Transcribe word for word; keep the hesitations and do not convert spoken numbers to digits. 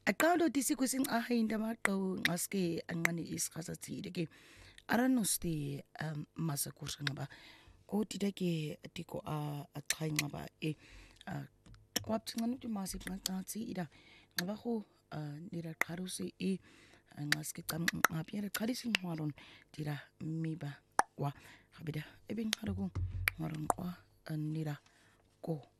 aqalo disi kusing ahinda maqaw ngaske anqani isikhasathile ke aranosti um masakusha ngaba kodida ke tiko a aqhainqa ba e wapthinga ukuthi masi xaxathi ida ngaba go nira qharusi e ngaske camqaphi qharisi ngwaron dira miba kwa habida ebeng qharugo ngwaron kwa nira ko